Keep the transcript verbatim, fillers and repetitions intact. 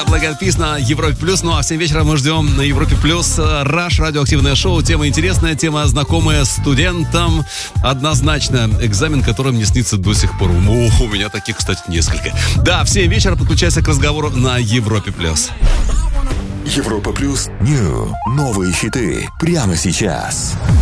это Black Eyed Peas на Европе Плюс. Ну а в семь вечера мы ждем на Европе Плюс Rush, радиоактивное шоу. Тема интересная, тема знакомая студентам. Однозначно экзамен, который мне снится до сих пор. О, у меня таких, кстати, несколько. Да, в семь вечера подключайся к разговору на Европе Плюс. Европа Плюс. Нью. Новые хиты. Прямо сейчас.